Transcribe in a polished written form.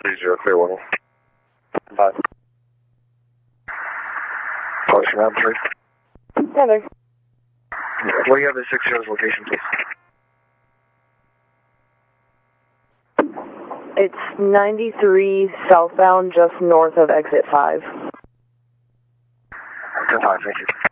30, clear 1. 5. Function out 3. Heather. What do you have the 60's location, please? It's 93 southbound, just north of exit 5. 10-5, thank you.